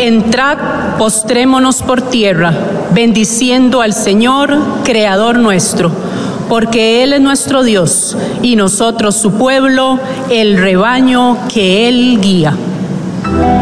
Entrad, postrémonos por tierra, bendiciendo al Señor, Creador nuestro, porque Él es nuestro Dios y nosotros su pueblo, el rebaño que Él guía.